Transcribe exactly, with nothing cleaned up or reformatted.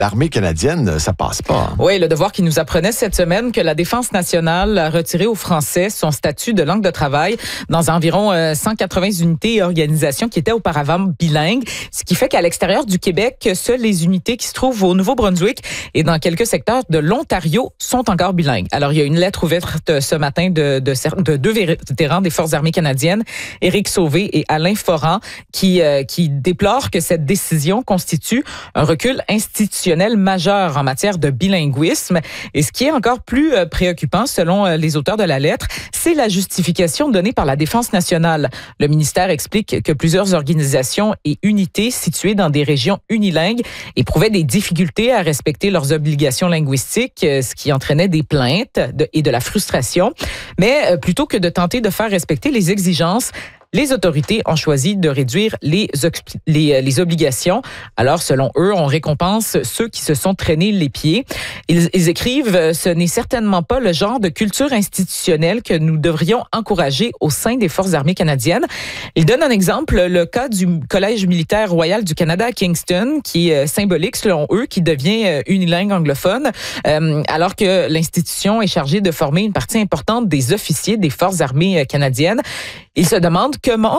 l'armée canadienne, ça passe pas. Hein. Oui, le Devoir qui nous apprenait cette semaine que la Défense nationale a retiré aux Français son statut de langue de travail dans environ cent quatre-vingts unités et organisations qui étaient auparavant bilingues, ce qui fait qu'à l'extérieur du Québec, seules les unités qui se trouvent au Nouveau-Brunswick et dans quelques secteurs de l'Ontario sont encore bilingues. Alors, il y a une lettre ouverte ce matin de, de, de deux vétérans des Forces armées canadiennes, Éric Sauvé et Alain Foran, qui, euh, qui déplorent que cette décision constitue un recul institutionnel majeur en matière de bilinguisme. Et ce qui est encore plus euh, préoccupant, selon euh, les auteurs de la lettre, c'est la justification donnée par la Défense nationale. Le ministère explique que plusieurs organisations et unités situées dans des régions unilingues éprouvaient des difficultés à respecter leurs obligations linguistiques, ce qui entraînait des plaintes de, et de la frustration. Mais euh, plutôt que de tenter de faire respecter les exigences, les autorités ont choisi de réduire les, les, les obligations. Alors, selon eux, on récompense ceux qui se sont traînés les pieds. Ils, ils écrivent, ce n'est certainement pas le genre de culture institutionnelle que nous devrions encourager au sein des Forces armées canadiennes. Ils donnent un exemple, le cas du Collège militaire royal du Canada à Kingston, qui est symbolique, selon eux, qui devient unilingue anglophone, euh, alors que l'institution est chargée de former une partie importante des officiers des Forces armées canadiennes. Ils se demandent comment